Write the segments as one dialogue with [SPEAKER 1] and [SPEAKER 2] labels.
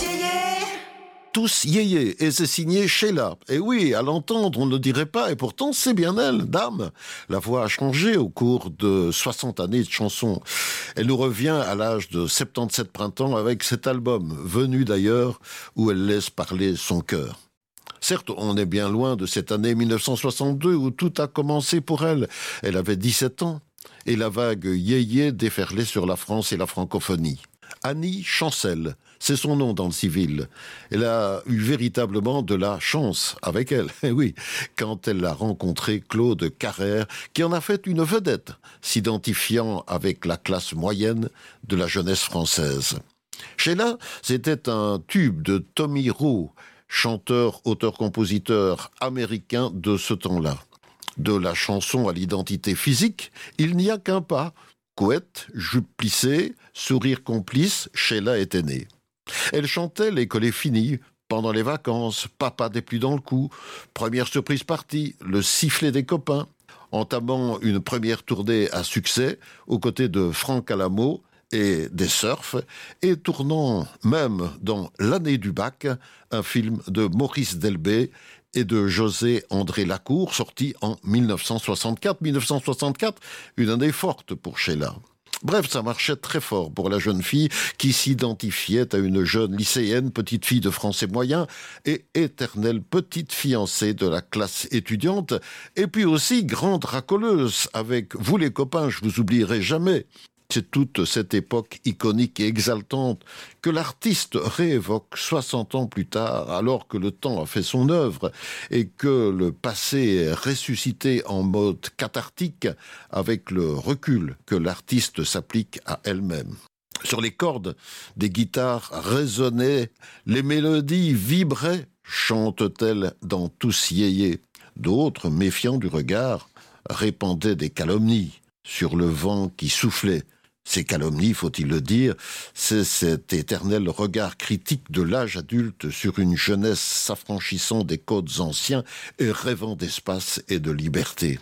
[SPEAKER 1] Tous yéyé, et c'est signé Sheila. Et oui, à l'entendre, on ne dirait pas, et pourtant c'est bien elle, dame. La voix a changé au cours de 60 années de chansons. Elle nous revient à l'âge de 77 printemps avec cet album, venu d'ailleurs, où elle laisse parler son cœur. Certes, on est bien loin de cette année 1962 où tout a commencé pour elle. Elle avait 17 ans, et la vague yéyé déferlait sur la France et la francophonie. Annie Chancel, c'est son nom dans le civil. Elle a eu véritablement de la chance avec elle, et oui, quand elle a rencontré Claude Carrère, qui en a fait une vedette, s'identifiant avec la classe moyenne de la jeunesse française. Sheila, c'était un tube de Tommy Roe, chanteur, auteur-compositeur américain de ce temps-là. De la chanson à l'identité physique, il n'y a qu'un pas. Couette, jupe plissée, sourire complice, Sheila était née. Elle chantait l'école est finie, pendant les vacances, papa des plus dans le coup, première surprise partie, le sifflet des copains, entamant une première tournée à succès aux côtés de Franck Alamo et des Surfs, et tournant même dans L'année du bac, un film de Maurice Delbé et de José André Lacour, sorti en 1964. 1964, une année forte pour Sheila. Bref, ça marchait très fort pour la jeune fille qui s'identifiait à une jeune lycéenne, petite fille de français moyen et éternelle petite fiancée de la classe étudiante, et puis aussi grande racoleuse avec « Vous les copains, je vous oublierai jamais ». C'est toute cette époque iconique et exaltante que l'artiste réévoque 60 ans plus tard, alors que le temps a fait son œuvre et que le passé est ressuscité en mode cathartique avec le recul que l'artiste s'applique à elle-même. Sur les cordes, des guitares résonnaient, les mélodies vibraient, chante-t-elle dans Tous yéyé. D'autres, méfiants du regard, répandaient des calomnies sur le vent qui soufflait. Ces calomnies, faut-il le dire, c'est cet éternel regard critique de l'âge adulte sur une jeunesse s'affranchissant des codes anciens et rêvant d'espace et de liberté.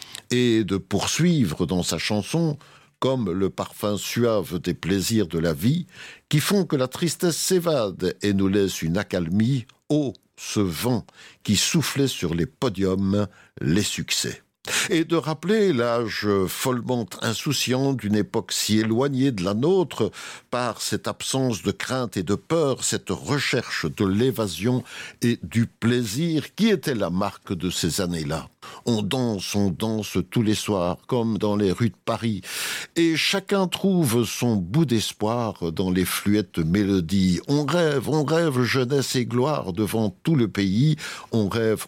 [SPEAKER 1] Et de poursuivre dans sa chanson, comme le parfum suave des plaisirs de la vie, qui font que la tristesse s'évade et nous laisse une accalmie, oh, ce vent qui soufflait sur les podiums, les succès. Et de rappeler l'âge follement insouciant d'une époque si éloignée de la nôtre par cette absence de crainte et de peur, cette recherche de l'évasion et du plaisir qui était la marque de ces années-là. On danse tous les soirs, comme dans les rues de Paris, et chacun trouve son bout d'espoir dans les fluettes mélodies. On rêve jeunesse et gloire devant tout le pays. On rêve,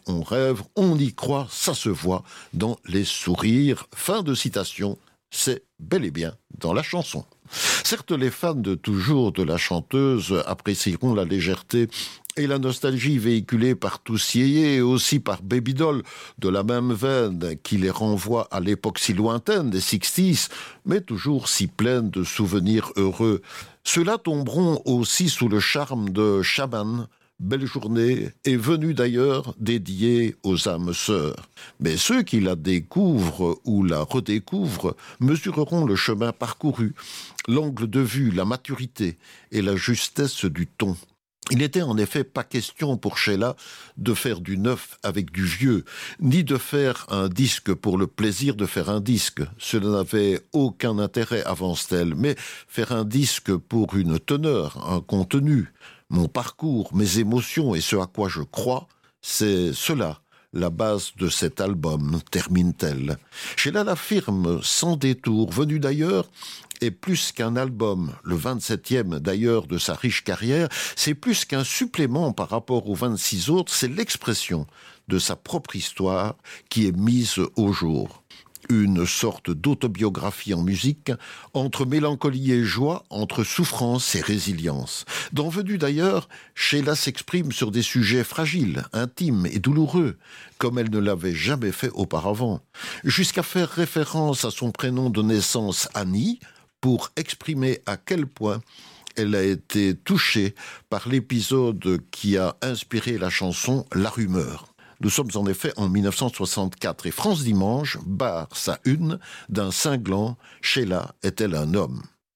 [SPEAKER 1] on y croit, ça se voit dans les sourires. Fin de citation, c'est bel et bien dans la chanson. Certes, les fans de toujours de la chanteuse apprécieront la légèreté et la nostalgie véhiculée par Tous yéyé et aussi par Baby Doll, de la même veine qui les renvoie à l'époque si lointaine des 60s, mais toujours si pleine de souvenirs heureux. Ceux-là tomberont aussi sous le charme de Shaman, Belle journée est venue d'ailleurs dédiée aux âmes sœurs. Mais ceux qui la découvrent ou la redécouvrent mesureront le chemin parcouru, l'angle de vue, la maturité et la justesse du ton. Il n'était en effet pas question pour Sheila de faire du neuf avec du vieux, ni de faire un disque pour le plaisir de faire un disque. Cela n'avait aucun intérêt, avance-t-elle, mais faire un disque pour une teneur, un contenu. Mon parcours, mes émotions et ce à quoi je crois, c'est cela, la base de cet album, termine-t-elle. Sheila l'affirme sans détour, venu d'ailleurs, est plus qu'un album, le 27e d'ailleurs de sa riche carrière, c'est plus qu'un supplément par rapport aux 26 autres, c'est l'expression de sa propre histoire qui est mise au jour. Une sorte d'autobiographie en musique, entre mélancolie et joie, entre souffrance et résilience. Dans Venu d'ailleurs, Sheila s'exprime sur des sujets fragiles, intimes et douloureux, comme elle ne l'avait jamais fait auparavant, jusqu'à faire référence à son prénom de naissance Annie, pour exprimer à quel point elle a été touchée par l'épisode qui a inspiré la chanson La Rumeur. Nous sommes en effet en 1964 et France Dimanche barre sa une d'un cinglant « Sheila est-elle un homme ?»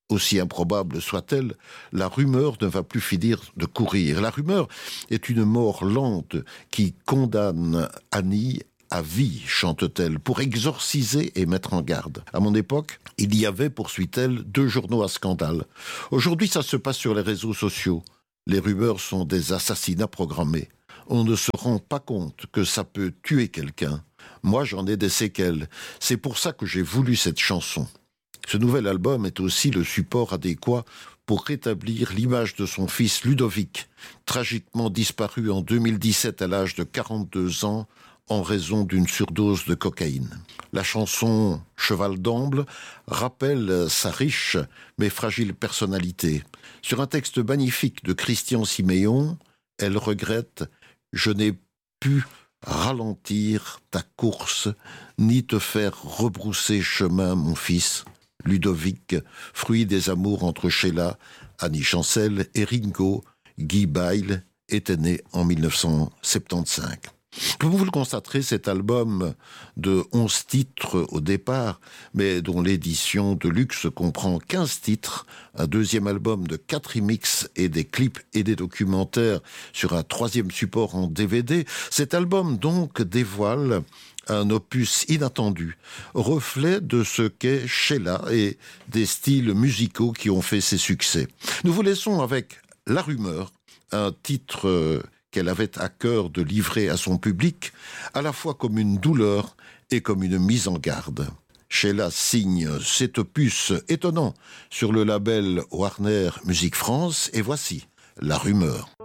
[SPEAKER 1] Aussi improbable soit-elle, la rumeur ne va plus finir de courir. La rumeur est une mort lente qui condamne Annie à vie, chante-t-elle, pour exorciser et mettre en garde. À mon époque, il y avait, poursuit-elle, 2 journaux à scandale. Aujourd'hui, ça se passe sur les réseaux sociaux. Les rumeurs sont des assassinats programmés. On ne se rend pas compte que ça peut tuer quelqu'un. Moi, j'en ai des séquelles. C'est pour ça que j'ai voulu cette chanson. Ce nouvel album est aussi le support adéquat pour rétablir l'image de son fils Ludovic, tragiquement disparu en 2017 à l'âge de 42 ans en raison d'une surdose de cocaïne. La chanson « Cheval d'amble » rappelle sa riche mais fragile personnalité. Sur un texte magnifique de Christian Siméon, elle regrette « Je n'ai pu ralentir ta course, ni te faire rebrousser chemin, mon fils. » Ludovic, fruit des amours entre Sheila, Annie Chancel et Ringo, Guy Bail, était né en 1975. Comme vous le constaterez, cet album de 11 titres au départ, mais dont l'édition de luxe comprend 15 titres, un deuxième album de 4 remixes et des clips et des documentaires sur un 3e support en DVD, cet album donc dévoile un opus inattendu, reflet de ce qu'est Sheila et des styles musicaux qui ont fait ses succès. Nous vous laissons avec La Rumeur, un titre qu'elle avait à cœur de livrer à son public, à la fois comme une douleur et comme une mise en garde. Sheila signe cet opus étonnant sur le label Warner Music France, et voici La Rumeur.